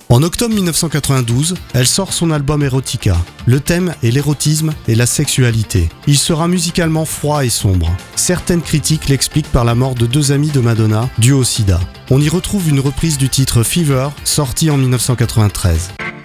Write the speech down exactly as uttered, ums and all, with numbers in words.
En octobre mille neuf cent quatre-vingt-douze, elle sort son album Erotica. Le thème est l'érotisme et la sexualité. Il sera musicalement froid et sombre. Certaines critiques l'expliquent par la mort de deux amis de Madonna, due au sida. On y retrouve une reprise du titre Fever, sorti en mille neuf cent quatre-vingt-treize.